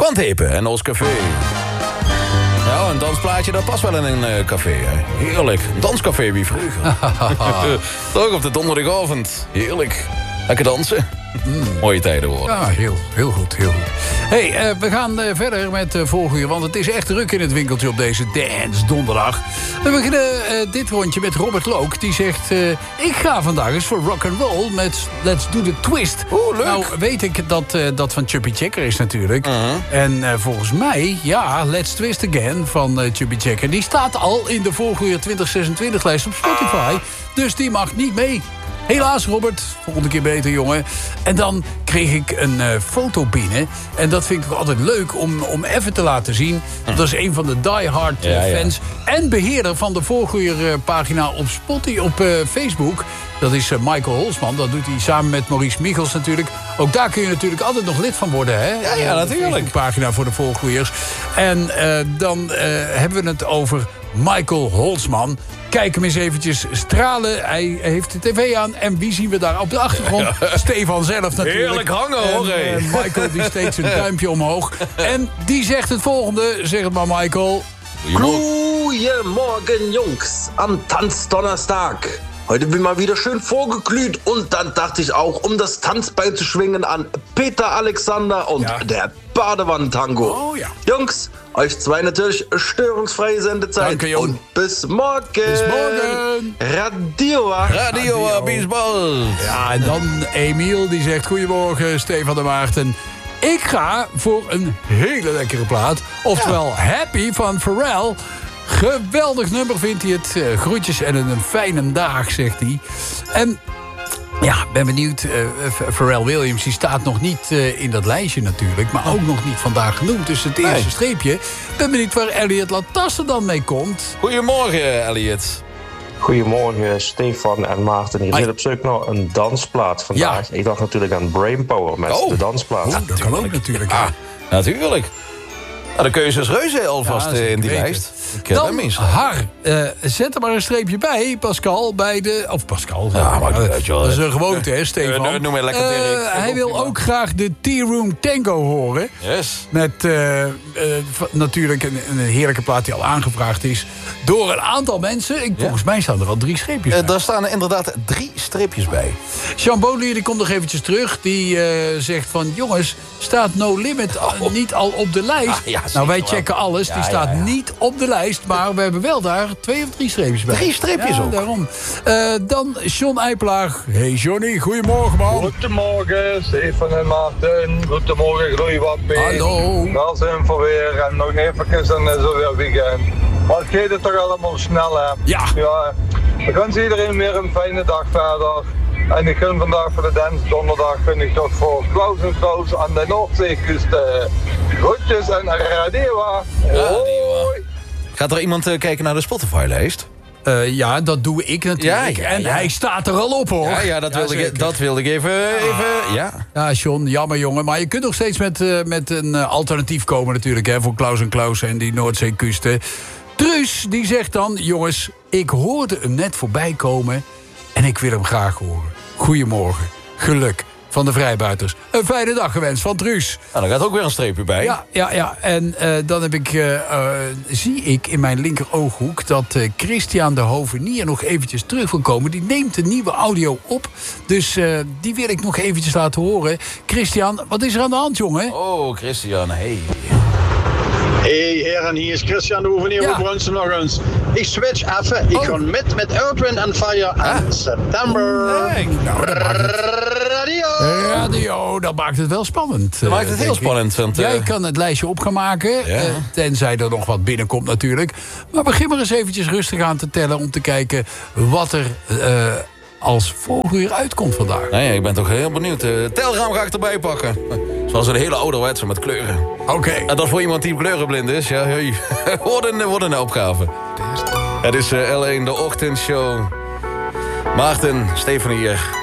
Quantepe en Ons Café. Nou, een dansplaatje, dat past wel in een café. Hè. Heerlijk. Een danscafé wie vroeger. Toch op de donderdagavond. Heerlijk. Lekker dansen. Mooie tijden hoor. Ja, heel goed. Hey, we gaan verder met volgende uur, want het is echt druk in het winkeltje op deze Dance Donderdag. We beginnen dit rondje met Robert Look. Die zegt, ik ga vandaag eens voor rock'n'roll met Let's Do The Twist. Leuk. Nou weet ik dat dat van Chubby Checker is natuurlijk. En volgens mij, ja, Let's Twist Again van Chubby Checker. Die staat al in de volgende uur 2026 lijst op Spotify. Dus die mag niet mee. Helaas, Robert. Volgende keer beter, jongen. En dan kreeg ik een foto binnen. En dat vind ik altijd leuk om even te laten zien. Dat is een van de diehard fans. En beheerder van de voorgeurpagina op Facebook. Dat is Michael Holsman. Dat doet hij samen met Maurice Michels natuurlijk. Ook daar kun je natuurlijk altijd nog lid van worden, hè? Ja, natuurlijk. De pagina voor de voorgeurers. En dan hebben we het over Michael Holsman. Kijk hem eens eventjes stralen. Hij heeft de tv aan. En wie zien we daar op de achtergrond? Stefan zelf natuurlijk. Heerlijk hangen, hoor. Michael die steekt zijn duimpje omhoog. En die zegt het volgende. Zeg het maar, Michael. Goedemorgen, Jungs. Am Tanzdonnerstag. Heute bin mal wieder schön vorgeglüht. Und dann dachte ich auch, um das Tanzbein zu schwingen an Peter Alexander und der Badewannentango. Oh ja. Jungs, euch zwei natürlich störungsfreie Sendezeit. Danke, und bis morgen. Bis morgen. Radio, bis bald. Ja, en dan Emiel die zegt, goedemorgen, Stefan de Maarten. Ik ga voor een hele lekkere plaat. Oftewel Happy van Pharrell. Geweldig nummer vindt hij het. Groetjes en een fijne dag, zegt hij. En ja, ben benieuwd. Pharrell Williams die staat nog niet in dat lijstje natuurlijk. Maar ook nog niet vandaag genoemd. Dus het eerste streepje. Ben benieuwd waar Elliot Latasse dan mee komt. Goedemorgen, Elliot. Goedemorgen, Stefan en Maarten. Je zit op zoek naar een dansplaat vandaag. Ja. Ik dacht natuurlijk aan Brainpower met de dansplaat. Dat kan ook natuurlijk. Ja, natuurlijk. Nou, de keuze is reuze alvast in die lijst. Dan Har. Zet er maar een streepje bij, Pascal. Bij de... Of Pascal. Ja, maar dat is een gewoonte, hè, Stefan. Noem maar lekker Dirk. Hij wil ook graag de Tea Room Tango horen. Yes. Met natuurlijk een heerlijke plaat die al aangevraagd is. Door een aantal mensen. Volgens mij staan er al 3 streepjes bij. Daar staan er inderdaad 3 streepjes bij. Jean Bolier die komt nog eventjes terug. Die zegt van, jongens, staat No Limit niet al op de lijst? Nou, wij checken alles. Die staat niet op de lijst. Maar we hebben wel daar 2 of 3 streepjes bij. 3 streepjes ook. Daarom. Dan John Eipelaar. Hey Johnny, goedemorgen man. Goedemorgen, Stefan en Maarten. Goedemorgen, Groeiwappie. Hallo. Wel zijn voor weer en nog even en is er weer weekend. Maar het gaat het toch allemaal snel, hè? Ja. Dan wens iedereen weer een fijne dag verder. En ik gun vandaag voor de Dance Donderdag, vind ik toch voor Klaus en Klaus aan de Noordzeekust. Groetjes en radio. Hoi. Gaat er iemand kijken naar de Spotify-lijst? Ja, dat doe ik natuurlijk. Ja. En hij staat er al op, hoor. Ja, dat wilde ik even... Ja, John, jammer jongen. Maar je kunt nog steeds met een alternatief komen natuurlijk, hè, voor Klaus en Klaus en die Noordzeekusten. Truus, die zegt dan, jongens, ik hoorde hem net voorbij komen en ik wil hem graag horen. Goedemorgen, geluk van de vrijbuiters. Een fijne dag gewenst van Truus. Nou, daar gaat ook weer een streepje bij. Ja. En dan heb zie ik in mijn linker ooghoek dat Christian de Hovenier nog eventjes terug wil komen. Die neemt een nieuwe audio op. Dus die wil ik nog eventjes laten horen. Christian, wat is er aan de hand, jongen? Oh, Christian, hey. Hey heren, hier is Christian de Hovenier. We brunchen nog eens. Ik switch even. Ik ga met Earth, Wind & Fire aan september. Radio, dat maakt het wel spannend. Dat maakt het heel spannend. Want, jij kan het lijstje op gaan maken. Tenzij er nog wat binnenkomt natuurlijk. Maar begin maar eens eventjes rustig aan te tellen om te kijken wat er als vooruur uitkomt vandaag. Nee, ik ben toch heel benieuwd. Telraam ga ik erbij pakken. Zoals een hele ouderwetse met kleuren. Oké. En dat voor iemand die kleurenblind is. Ja, hey. Wordt een opgave. Het is L1, de ochtendshow. Maarten, Stefan hier.